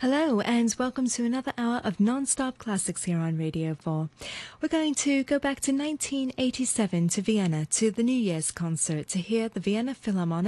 Hello, and welcome to another hour of non-stop classics here on Radio 4. We're going to go back to 1987 to Vienna to the New Year's concert to hear the Vienna Philharmonic